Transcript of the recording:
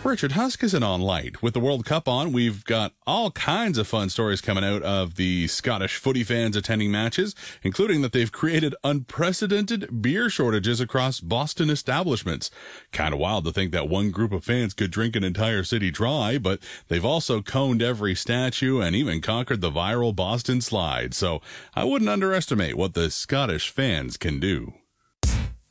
Richard, Husk isn't on light. With the World Cup on, we've got all kinds of fun stories coming out of the Scottish footy fans attending matches, including that they've created unprecedented beer shortages across Boston establishments. Kind of wild to think that one group of fans could drink an entire city dry, but they've also coned every statue and even conquered the viral Boston slide. So I wouldn't underestimate what the Scottish fans can do.